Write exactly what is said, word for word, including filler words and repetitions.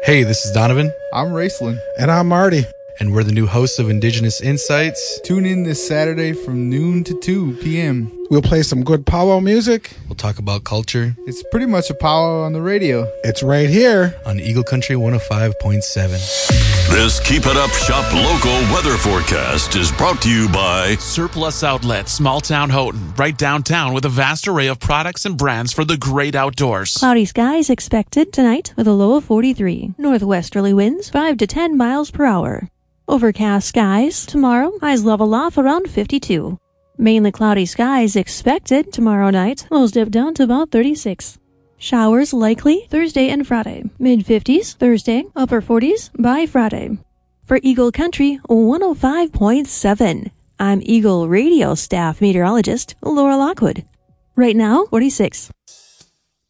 Hey, this is Donovan. I'm Raceland. And I'm Marty. And we're the new hosts of Indigenous Insights. Tune in this Saturday from noon to two p.m. We'll play some good powwow music. We'll talk about culture. It's pretty much a powwow on the radio. It's right here on Eagle Country one oh five point seven. This Keep It Up Shop local weather forecast is brought to you by Surplus Outlet, Small Town Houghton, right downtown with a vast array of products and brands for the great outdoors. Cloudy skies expected tonight with a low of forty-three. Northwesterly winds five to ten miles per hour. Overcast skies tomorrow, highs level off around fifty-two. Mainly cloudy skies expected tomorrow night, lows dip down to about thirty-six. Showers likely Thursday and Friday. mid-fifties Thursday, upper forties by Friday. For Eagle Country one oh five point seven, I'm Eagle Radio staff meteorologist Laura Lockwood. Right now, forty-six.